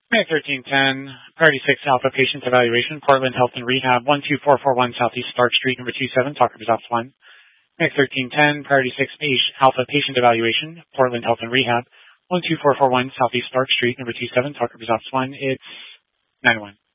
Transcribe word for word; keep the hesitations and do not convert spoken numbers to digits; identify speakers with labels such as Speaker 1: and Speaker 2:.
Speaker 1: May thirteen ten, Priority six Alpha Patient Evaluation, Portland Health and Rehab, one two four four one Southeast Stark Street, number two seven, talk results one. May thirteen ten, Priority six Alpha Patient Evaluation, Portland Health and Rehab, one two four four one Southeast Stark Street, number two seven, talk results one. It's nine one.